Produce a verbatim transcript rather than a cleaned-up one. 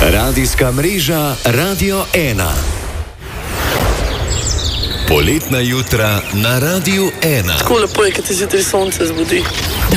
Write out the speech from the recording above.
Radijska mreža Radio ena. Poletna jutra na Radiu ena. Tako lepo je, kad se zjutraj sonce zbudi.